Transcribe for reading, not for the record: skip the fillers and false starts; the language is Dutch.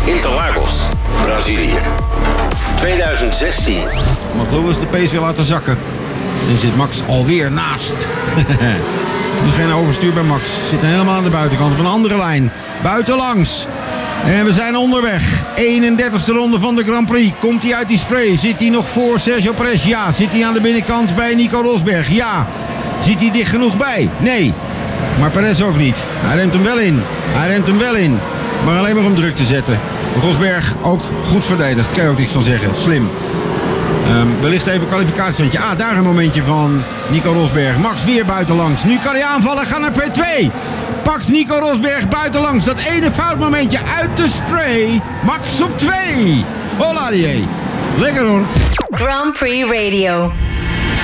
Interlagos, Brazilië. 2016. Mag Lewis de pace weer laten zakken. En zit Max alweer naast. Dus geen overstuur bij Max. Zit helemaal aan de buitenkant op een andere lijn. Buitenlangs. En we zijn onderweg. 31ste ronde van de Grand Prix. Komt hij uit die spray? Zit hij nog voor Sergio Perez? Ja. Zit hij aan de binnenkant bij Nico Rosberg? Ja. Zit hij dicht genoeg bij? Nee. Maar Perez ook niet. Hij remt hem wel in. Maar alleen maar om druk te zetten. Rosberg ook goed verdedigd. Daar kan je ook niks van zeggen. Slim. Wellicht even kwalificatiestandje. Daar een momentje van Nico Rosberg. Max weer buitenlangs. Nu kan hij aanvallen. Ga naar P2. Pakt Nico Rosberg buitenlangs. Dat ene foutmomentje uit de spray. Max op 2. Hola die. Lekker hoor. Grand Prix Radio.